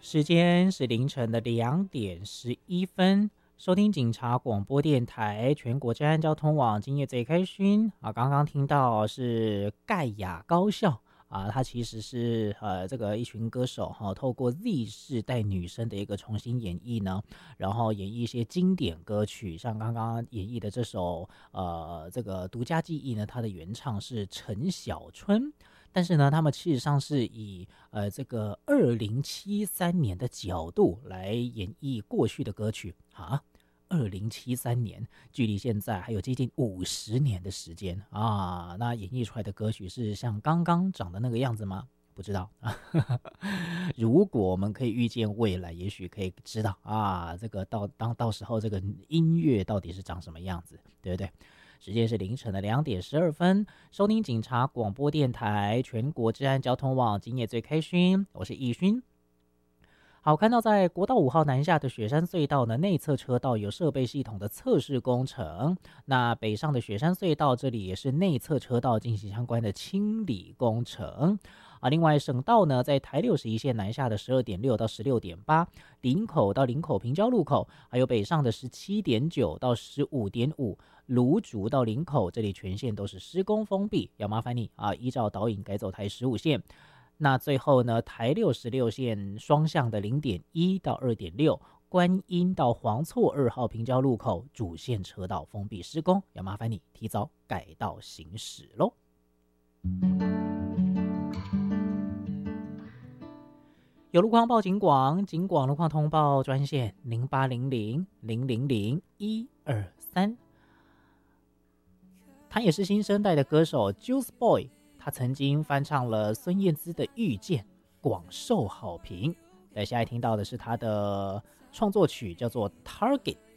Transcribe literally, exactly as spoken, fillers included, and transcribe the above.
时间是凌晨的两点十一分，收听警察广播电台全国治安交通网，今夜最开心啊！刚刚听到是盖亚高校啊，它其实是呃这个一群歌手哈、啊，透过 Z 世代女生的一个重新演绎呢，然后演绎一些经典歌曲，像刚刚演绎的这首呃这个独家记忆呢，它的原唱是陈小春。但是呢，他们事实上是以呃这个二零七三年的角度来演绎过去的歌曲啊。二零七三年，距离现在还有接近五十年的时间啊。那演绎出来的歌曲是像刚刚长的那个样子吗？不知道。如果我们可以预见未来，也许可以知道啊，这个到当到时候这个音乐到底是长什么样子，对不对？时间是凌晨的两点十二分，收听警察广播电台全国治安交通网，今夜最开心，我是易勋。好，看到在国道五号南下的雪山隧道呢，内侧车道有设备系统的测试工程，那北上的雪山隧道这里也是内侧车道进行相关的清理工程。啊，另外省道呢，在台六十一线南下的十二点六到十六点八，林口到林口平交路口，还有北上的十七点九到十五点五，芦竹到林口，这里全线都是施工封闭，要麻烦你啊，依照导引改走台十五线。那最后呢，台六十六线双向的零点一到二点六，观音到黄厝二号平交路口主线车道封闭施工，要麻烦你提早改道行驶咯。有路况报警广，警广路况通报专线零八零零零零零一二三。他也是新生代的歌手 Juice Boy， 他曾经翻唱了孙燕姿的《遇见》，广受好评。在下来听到的是他的创作曲，叫做 Target。